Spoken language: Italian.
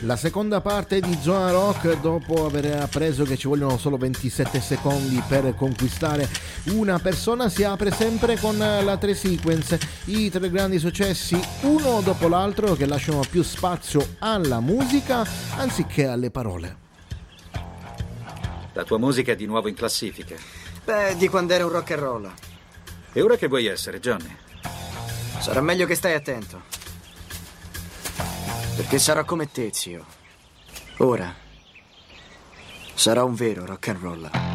La seconda parte di Zona Rock, dopo aver appreso che ci vogliono solo 27 secondi per conquistare una persona, si apre sempre con la 3 sequence, i 3 grandi successi uno dopo l'altro che lasciano più spazio alla musica anziché alle parole. La tua musica è di nuovo in classifica. Beh, di quando era un rock and roll. E ora che vuoi essere, Johnny? Sarà meglio che stai attento. Perché sarò come te, zio. Ora sarò un vero rock and roll.